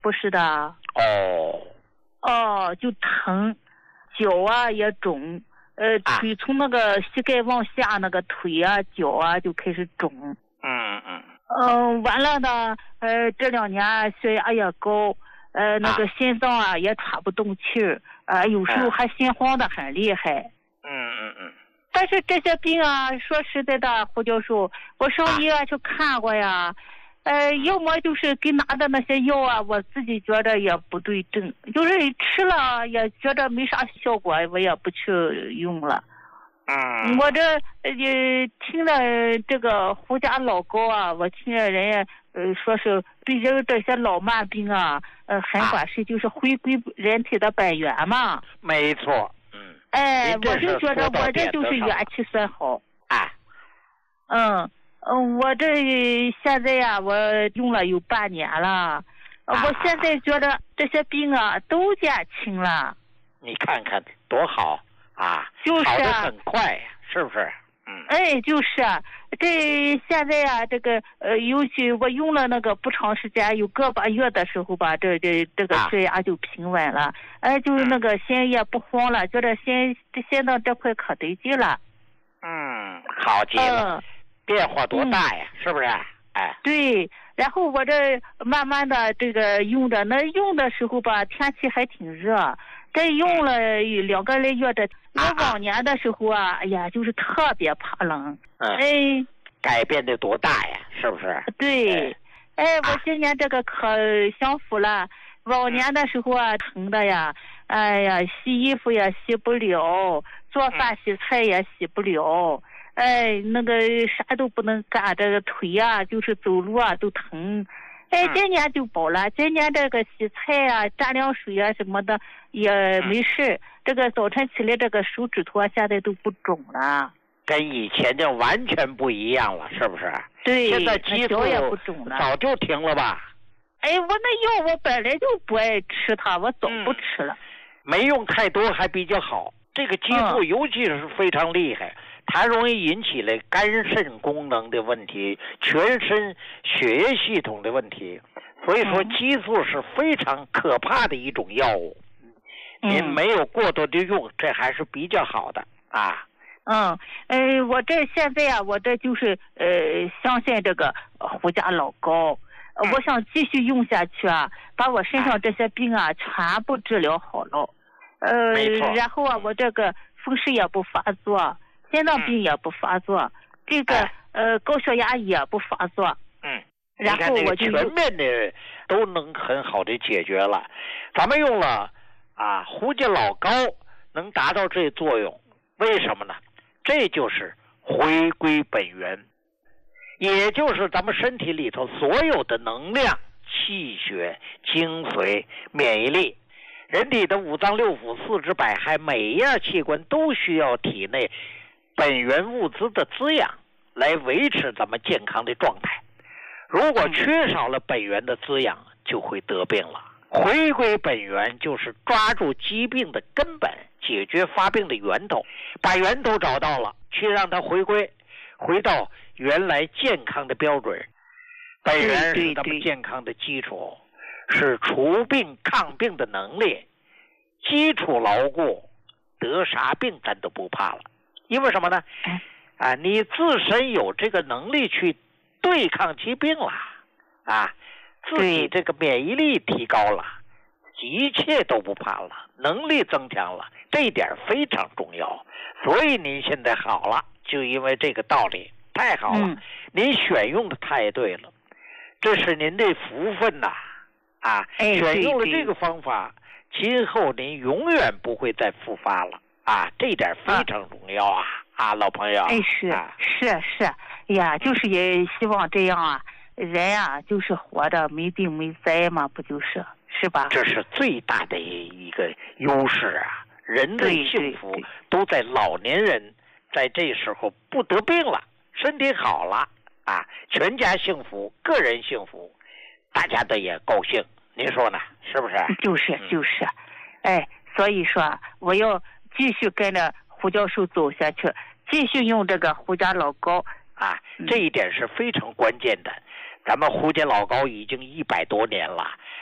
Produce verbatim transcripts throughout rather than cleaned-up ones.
不是的。 哦。 哦，就疼，脚啊也肿，呃，腿从那个膝盖往下，那个腿啊、脚啊就开始肿。 嗯嗯。 嗯、呃，完了呢，呃，这两年血压也高，呃，那个心脏啊也喘不动气儿，呃，有时候还心慌的很厉害。 嗯嗯嗯。 但是这些病啊，说实在的，胡教授，我上医院去看过呀。呃，要么就是给拿的那些药啊，我自己觉得也不对症，就是吃了也觉得没啥效果，我也不去用了。 嗯， 我这呃听了这个胡家老高啊，我听着人家呃说是对这这些老慢病啊，呃很管事，就是回归人体的本源嘛。 没错，嗯。 哎，我就觉得我这就是元气算好。 哎。 嗯。嗯，我这现在呀、啊，我用了有半年了，我现在觉得这些病啊都减轻了。 你看看多好啊！ 就是好得很快呀，是不是？嗯。 哎，就是这现在呀、啊，这个呃，尤其我用了那个不长时间，有个把月的时候吧，这这这个血压就平稳了，哎、啊，就是那个心也不慌了，觉得心心脏这块可得劲了。 嗯，好极了。嗯，变化多大呀、嗯、是不是？哎， 对，然后我这慢慢的这个用的，那用的时候吧，天气还挺热，这用了两个来月的，我往年的时候啊，哎呀，就是特别怕冷。 嗯， 哎， 改变的多大呀？是不是？ 对，哎，我今年这个可享福了，往年的时候啊，疼的呀，哎呀，洗衣服也洗不了，做饭洗菜也洗不了。哎，那个啥都不能干，这个腿啊，就是走路啊都疼。哎，今年就饱了，今年这个洗菜啊、蘸凉水啊什么的也没事。这个早晨起来，这个手指头啊，现在都不肿了， 跟以前就完全不一样了，是不是？ 对， 现在激素也不肿了， 早就停了吧？ 哎，我那药我本来就不爱吃它，我早不吃了。 嗯、没用太多还比较好，这个激素尤其是非常厉害。嗯，它容易引起了肝肾功能的问题，全身血液系统的问题，所以说激素是非常可怕的一种药物。嗯、您没有过多的用，这还是比较好的啊。 嗯，呃，我这现在啊，我这就是呃，相信这个胡家老高，呃、我想继续用下去啊，把我身上这些病啊全部治疗好了。呃，然后啊，我这个风湿也不发作。心脏病也不发作，嗯、这个、哎、呃高血压也不发作， 嗯， 然后我就全面的都能很好的解决了。咱们用了啊胡家老高能达到这作用，为什么呢？这就是回归本源，也就是咱们身体里头所有的能量、气血、精髓、免疫力。人体的五脏六腑、四肢百骸，每一样器官都需要体内本源物资的滋养来维持咱们健康的状态。如果缺少了本源的滋养，就会得病了。回归本源就是抓住疾病的根本，解决发病的源头，把源头找到了，去让它回归，回到原来健康的标准。本源是咱们健康的基础，是除病抗病的能力。基础牢固，得啥病咱都不怕了。因为什么呢？啊，你自身有这个能力去对抗疾病了，啊，自己这个免疫力提高了，一切都不怕了，能力增强了，这一点非常重要。所以您现在好了，就因为这个道理，太好了，嗯、您选用的太对了，这是您的福分呐、啊，啊， 哎、 选用了这个方法，今后您永远不会再复发了。啊，这一点非常重要啊！啊, 啊，老朋友， 哎，是、 啊、 是是，哎呀，就是也希望这样啊，人啊，就是活着没病没灾嘛，不就是是吧？ 这是最大的一个优势啊！人的幸福都在老年人在这时候不得病了，身体好了啊，全家幸福，个人幸福，大家都也高兴。您说呢？是不是？ 就是就是，嗯、哎，所以说我要继续跟着胡教授走下去，继续用这个胡家老高啊，这一点是非常关键的。咱们胡家老高已经一百多年了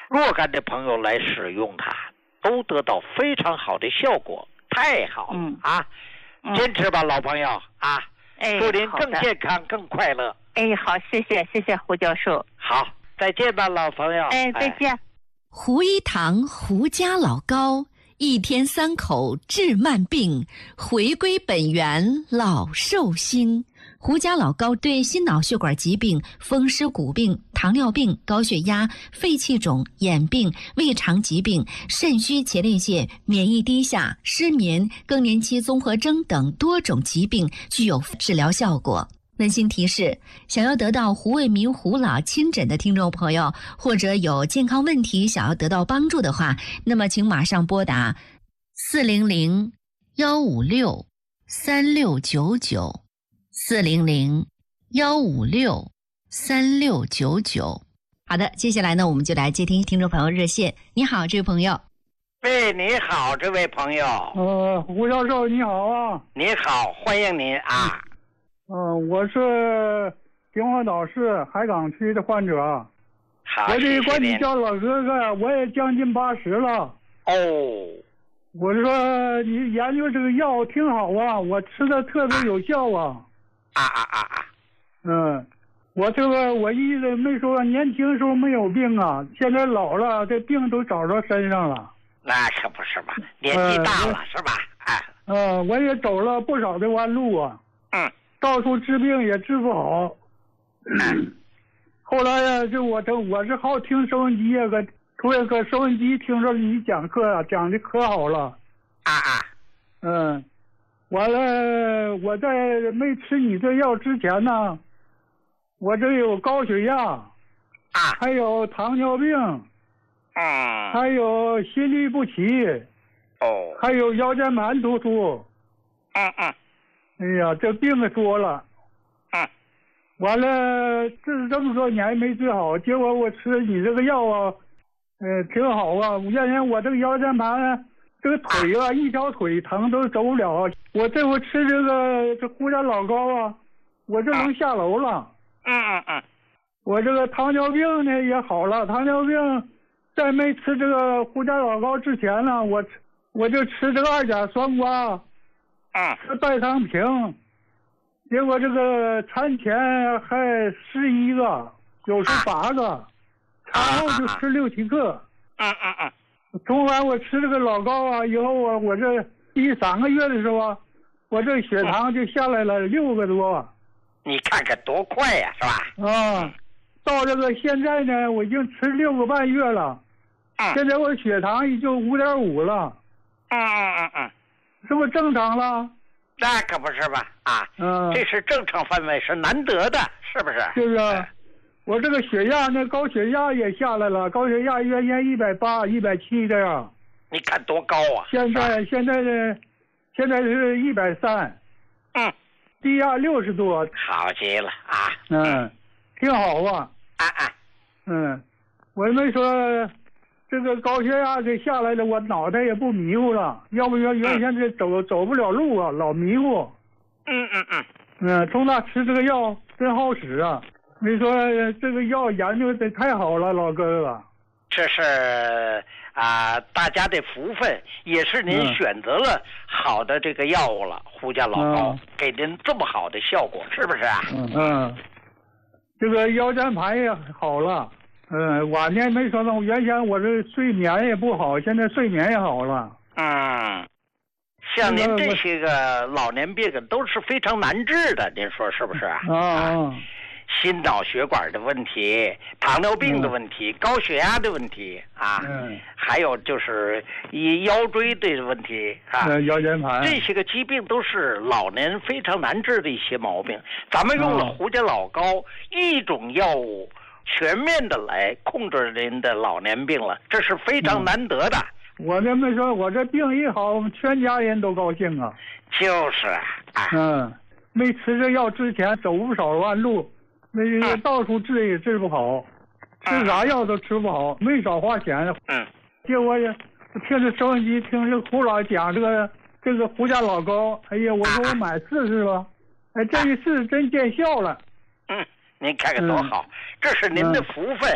若干的朋友来使用它，都得到非常好的效果，太好了、 嗯、 啊！ 嗯、 坚持吧，老朋友啊！ 哎， 祝您更健康、更快乐。 哎，好，谢谢，谢谢胡教授。 好，再见吧，老朋友。 哎，再见。哎、 胡一堂胡家老高，一天三口治慢病，回归本源老寿星。胡家老高对心脑血管疾病、风湿骨病、糖尿病、高血压、肺气肿、眼病、胃肠疾病、肾虚前列腺、免疫低下、失眠、更年期综合征等多种疾病具有治疗效果。温馨提示：想要得到胡卫民胡老亲诊的听众朋友，或者有健康问题想要得到帮助的话，那么请马上拨打四零零幺五六三六九九。四零零幺五六三六九九。好的，接下来呢，我们就来接听听众朋友热线。你好，这位朋友。 喂，你好，这位朋友。 呃，胡教授你好啊。 你好，欢迎您啊。 嗯、呃，我是秦皇岛市海港区的患者。 好， 我这管你叫老哥哥，我也将近八十了。 哦。 我说你研究这个药挺好啊，我吃的特别有效啊。 啊啊啊啊！ 嗯，我这个我一直没说年轻时候没有病啊，现在老了，这病都找到身上了。 那可不是嘛，年纪大了、呃、是吧？哎。 嗯，我也走了不少的弯路啊。 嗯。 到处治病也治不好。嗯。后来呀，就我这我是好听收音机啊，个突然个收音机听说你讲课啊，讲的可好了。 啊啊。 嗯。完了，我在没吃你这药之前呢，我这有高血压，啊，还有糖尿病， 嗯， 还有心律不齐， 哦， 还有腰间盘突出， 嗯嗯， 哎呀，这病可多了， 嗯， 完了，治这么多年没治好，结果我吃你这个药啊，呃，挺好啊，原先我这个腰间盘。这个腿啊，一条腿疼都走不了。我这回吃这个这胡家老高啊，我这能下楼了。 嗯嗯嗯。 我这个糖尿病呢也好了，糖尿病在没吃这个胡家老高之前呢，我我就吃这个二甲双胍， 嗯， 吃代糖平，结果这个产前还十一个，有时八个，产后就吃六七个。 嗯嗯嗯。 从完我吃这个老高啊，以后我我这第三个月的时候，我这血糖就下来了六个多。 你看看多快呀，是吧？ 啊，到这个现在呢，我已经吃六个半月了。 嗯。 现在我血糖已经五点五了。 嗯嗯嗯嗯。 是不是正常了？ 那可不是吧？啊。 嗯。 这是正常范围，是难得的，是不是？ 是啊。我这个血压呢，高血压也下来了，高血压原先一百八、一百七这样。 你看多高啊！ 现在现在呢，现在是一百三。 嗯。 低压六十多。 好极了啊！ 嗯，挺好啊。 啊啊。 嗯，我没说这个高血压这下来了，我脑袋也不迷糊了，要不然原先这走、嗯、走不了路啊，老迷糊。 嗯嗯嗯。 嗯，从那吃这个药真好使啊。你说这个药研究的太好了，老哥哥。 这是啊、呃，大家的福分，也是您选择了好的这个药物了。嗯、胡家老高、嗯、给您这么好的效果，是不是啊？ 嗯嗯。这个腰间盘也好了，嗯，晚年没说那原先我这睡眠也不好，现在睡眠也好了。 嗯。像您这些个老年病都是非常难治的，您说是不是啊？ 啊。啊心脑血管的问题，糖尿病的问题，嗯、高血压的问题啊， 嗯， 还有就是一腰椎的问题啊， 嗯、腰间盘， 这些个疾病都是老年非常难治的一些毛病。咱们用了胡家老高、嗯、一种药物，全面的来控制您的老年病了，这是非常难得的。 嗯、我这么说，我这病一好，我们全家人都高兴啊。 就是啊，啊嗯，没吃这药之前走不少弯路。那个到处治也治不好，嗯、吃啥药都吃不好，没少花钱。 嗯， 结果听着收音机，听着胡老讲这个这个胡家老高，哎呀，我说我买试试吧，哎，这一试真见效了。 嗯，您看看多好，嗯、这是您的福分。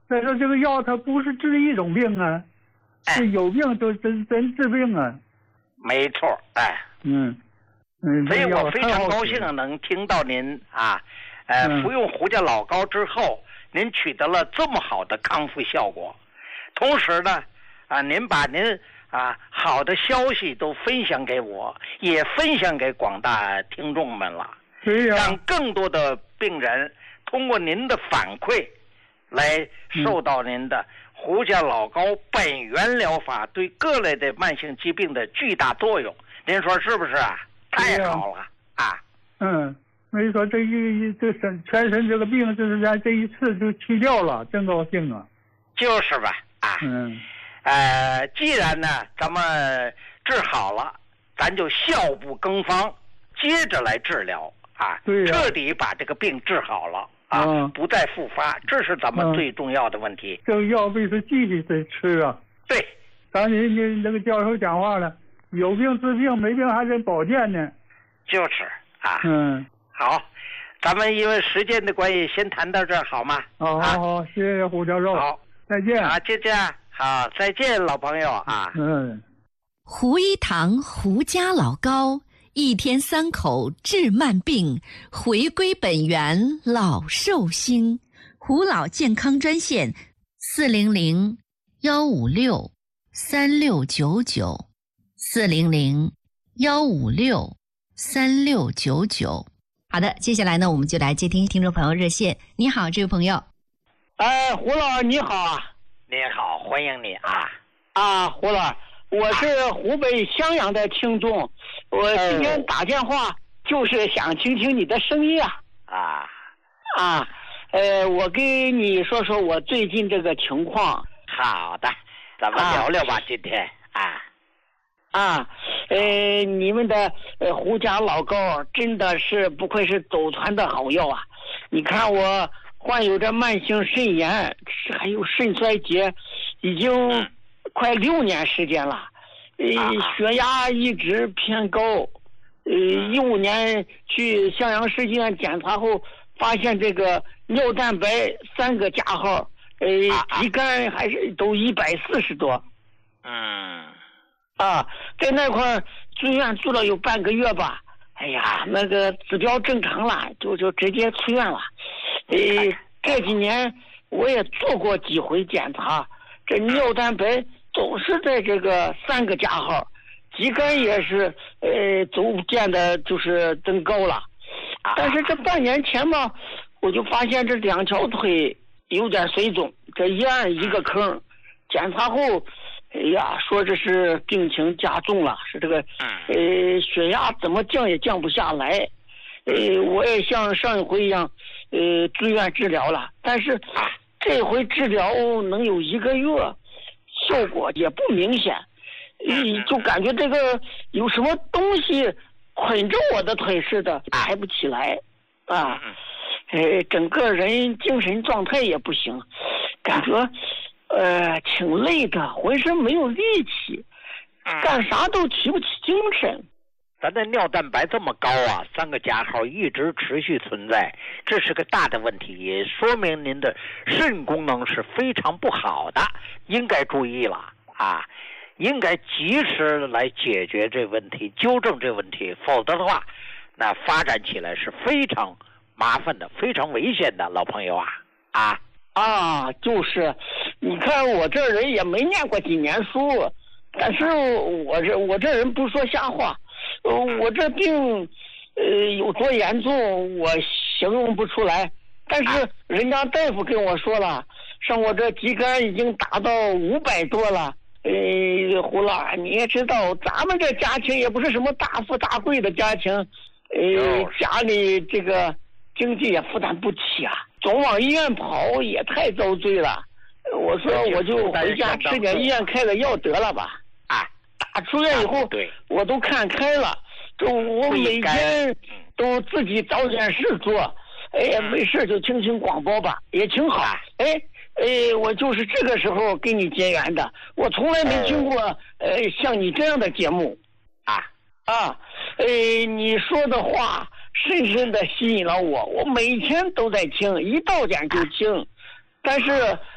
再说这个药它不是治一种病啊，是有病都真真治病啊。 没错，哎， 嗯嗯， 所以我非常高兴能听到您啊，呃， 嗯、 服用胡家老膏之后，您取得了这么好的康复效果，同时呢，啊，您把您啊好的消息都分享给我，也分享给广大听众们了， 对呀、 让更多的病人通过您的反馈，来受到您的胡家老膏本源疗法对各类的慢性疾病的巨大作用，您说是不是啊？太好了啊！ 嗯，没错，这一这身全身这个病，就是咱这一次就去掉了，真高兴啊！ 就是吧，啊， 嗯， 呃，既然呢咱们治好了，咱就效不更方，接着来治疗啊， 对呀、 彻底把这个病治好了啊， 嗯、 不再复发，这是咱们最重要的问题。 嗯、这个药必须继续得吃啊！ 对， 刚才你那个教授讲话了。有病治病，没病还得保健呢。 就是啊， 嗯， 好，咱们因为时间的关系，先谈到这儿好吗？ 好好好，谢谢胡教授。 好， 再见。 啊，就这样，好，再见，老朋友啊。 嗯。 胡一堂胡家老膏，一天三口治慢病，回归本源老寿星。胡老健康专线：四零零幺五六三六九九。四零零幺五六三六九九。好的，接下来呢，我们就来接听听众朋友热线。你好，这位朋友。 哎，胡老你好啊！ 你好，欢迎你啊！ 啊，胡老，我是湖北襄阳的听众，我今天打电话就是想听听你的声音啊。 啊啊，呃，我跟你说说我最近这个情况。 好的，咱们聊聊吧，啊、今天啊。 啊，呃，你们的呃胡家老膏真的是不愧是走团的好药啊！你看我患有着慢性肾炎，还有肾衰竭，已经快六年时间了，呃，血压一直偏高，呃，一五年去襄阳市医院检查后，发现这个尿蛋白三个加号，呃，肌酐还是都一百四十多。 嗯。 啊，在那块住院住了有半个月吧，哎呀，那个指标正常了，就就直接出院了。呃，这几年我也做过几回检查，这尿蛋白总是在这个三个加号，肌酐也是呃逐渐的就是增高了。但是这半年前吧，我就发现这两条腿有点水肿，这一按一个坑，检查后。哎呀，说这是病情加重了，是这个，呃，血压怎么降也降不下来，呃，我也像上一回一样，呃，住院治疗了，但是这回治疗能有一个月，效果也不明显，你就感觉这个有什么东西捆着我的腿似的，抬不起来，啊，呃，整个人精神状态也不行，感觉。呃，挺累的，浑身没有力气，干啥都提不起精神。 咱的尿蛋白这么高啊，三个加号一直持续存在，这是个大的问题，也说明您的肾功能是非常不好的，应该注意了啊，应该及时来解决这问题，纠正这问题，否则的话，那发展起来是非常麻烦的，非常危险的，老朋友啊啊。 啊，就是，你看我这人也没念过几年书，但是我这我这人不说瞎话，呃，我这病，呃，有多严重我形容不出来，但是人家大夫跟我说了，像我这肌酐已经达到五百多了，呃，胡老，你也知道，咱们这家庭也不是什么大富大贵的家庭，呃，家里这个经济也负担不起啊。总往医院跑也太遭罪了，我说我就回家吃点医院开的药得了吧。 啊， 打出院以后， 对， 我都看开了，就我每天都自己找点事做，哎呀，没事就听听广播吧，也挺好。哎哎，我就是这个时候跟你结缘的，我从来没听过呃像你这样的节目。 啊啊，哎，你说的话。深深的吸引了我，我每天都在听，一到点就听。但是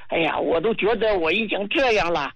哎呀，我都觉得我已经这样了，